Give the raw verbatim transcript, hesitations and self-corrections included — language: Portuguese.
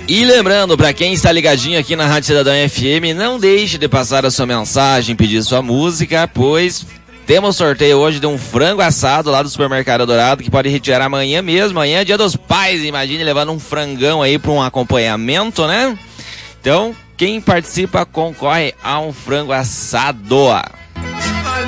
E lembrando, para quem está ligadinho aqui na Rádio Cidadão F M, não deixe de passar a sua mensagem, pedir sua música, pois temos sorteio hoje de um frango assado lá do Supermercado Dourado, que pode retirar amanhã mesmo. Amanhã é dia dos pais, imagine levando um frangão aí para um acompanhamento, né? Então, quem participa concorre a um frango assado.